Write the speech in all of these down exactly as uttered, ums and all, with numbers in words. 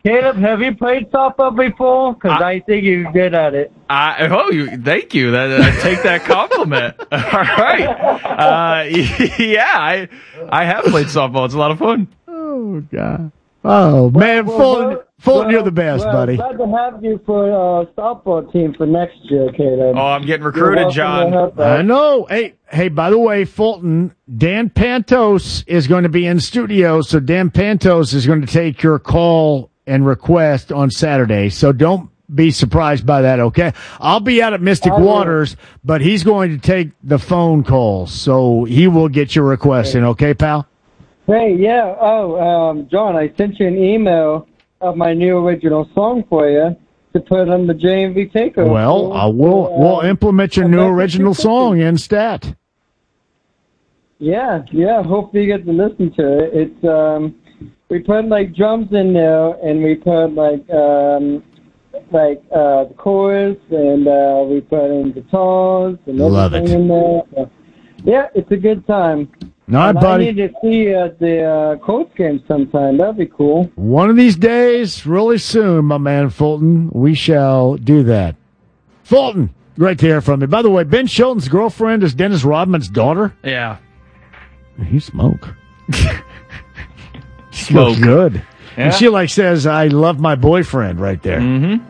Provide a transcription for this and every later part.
Caleb, have you played softball before? Because I, I think you're good at it. I, oh, you, thank you. That, I take that compliment. All right. Uh, yeah, I I have played softball. It's a lot of fun. Oh, God. Oh, well, man, well, Fulton, well, Fulton well, you're the best, well, buddy. Glad to have you for a uh, softball team for next year, Caleb. Oh, I'm getting recruited, John. I know. Hey, hey. By the way, Fulton, Dan Pantos is going to be in studio, so Dan Pantos is going to take your call and request on Saturday. So don't be surprised by that, okay? I'll be out at Mystic I Waters, will. But he's going to take the phone calls, so he will get your request in, okay, pal? Hey, yeah. Oh, um, John, I sent you an email of my new original song for you to put on the J M V Takeover. Well, I will. Uh, we'll implement your new original song in stat. Yeah, yeah. Hopefully you get to listen to it. It's um, we put like drums in there, and we put like um, like uh, the chorus, and uh, we put in guitars and Love everything it. in there. So, yeah, it's a good time. All right, and buddy. I need to see you at the uh, Colts game sometime. That'd be cool. One of these days, really soon, my man Fulton, we shall do that. Fulton, great to hear from you. By the way, Ben Shelton's girlfriend is Dennis Rodman's daughter. Yeah. You smoke. Smoke. Good. Yeah. And she like says, I love my boyfriend right there. Mm-hmm.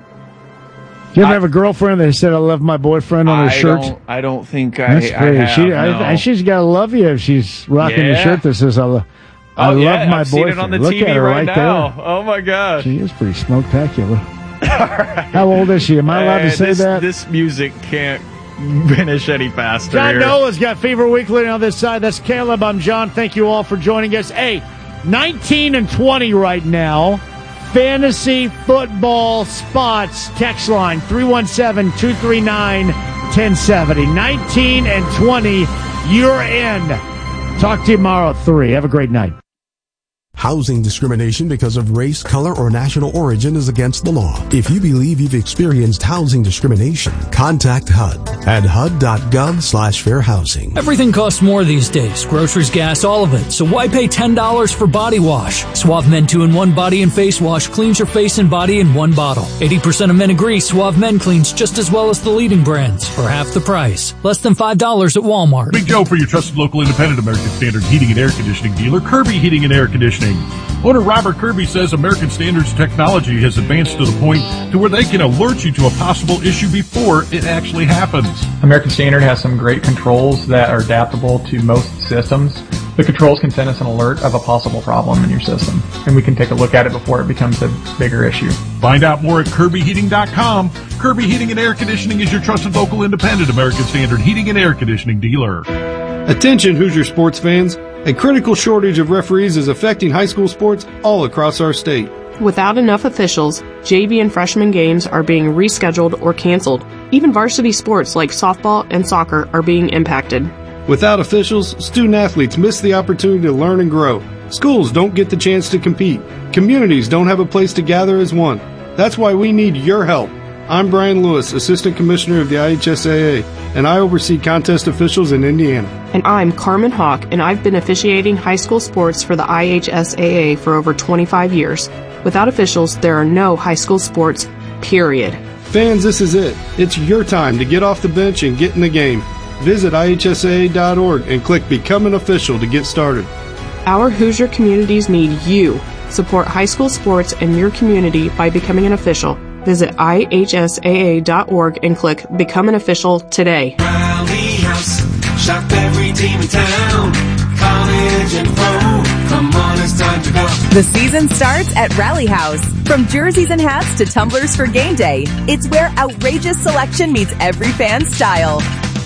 You ever I, have a girlfriend that said, I love my boyfriend on her I shirt? Don't, I don't think I, That's great. I have. She, no. I, she's got to love you if she's rocking yeah. a shirt that says, I, lo- I oh, love yeah, my I've boyfriend. Seen it on the Look T V at her right, right now. there. Oh, my gosh. She is pretty smoke-tacular. Right. How old is she? Am I allowed uh, to say this, that? This music can't finish any faster. John here. Noah's got Fever Weekly on this side. That's Caleb. I'm John. Thank you all for joining us. Hey, nineteen and twenty right now. Fantasy football spots. Text line three one seven, two three nine, one zero seven zero. nineteen and twenty. You're in. Talk to you tomorrow at three. Have a great night. Housing discrimination because of race, color, or national origin is against the law. If you believe you've experienced housing discrimination, contact H U D at H U D dot gov slash fair housing. Everything costs more these days. Groceries, gas, all of it. So why pay ten dollars for body wash? Suave Men two in one Body and Face Wash cleans your face and body in one bottle. eighty percent of men agree Suave Men cleans just as well as the leading brands for half the price. Less than five dollars at Walmart. Big Joe for your trusted local independent American Standard heating and air conditioning dealer, Kirby Heating and Air Conditioning. Owner Robert Kirby says American Standards technology has advanced to the point to where they can alert you to a possible issue before it actually happens. American Standard has some great controls that are adaptable to most systems. The controls can send us an alert of a possible problem in your system, and we can take a look at it before it becomes a bigger issue. Find out more at Kirby Heating dot com. Kirby Heating and Air Conditioning is your trusted local independent American Standard heating and air conditioning dealer. Attention Hoosier sports fans. A critical shortage of referees is affecting high school sports all across our state. Without enough officials, J V and freshman games are being rescheduled or canceled. Even varsity sports like softball and soccer are being impacted. Without officials, student athletes miss the opportunity to learn and grow. Schools don't get the chance to compete. Communities don't have a place to gather as one. That's why we need your help. I'm Brian Lewis, Assistant Commissioner of the I H S A A, and I oversee contest officials in Indiana. And I'm Carmen Hawk, and I've been officiating high school sports for the I H S A A for over twenty-five years. Without officials, there are no high school sports, period. Fans, this is it. It's your time to get off the bench and get in the game. Visit I H S A A dot org and click Become an Official to get started. Our Hoosier communities need you. Support high school sports in your community by becoming an official. Visit I H S A A dot org and click Become an Official today. Rally House, shop every team in town. College and pro, come on, it's time to go. The season starts at Rally House. From jerseys and hats to tumblers for game day, it's where outrageous selection meets every fan's style.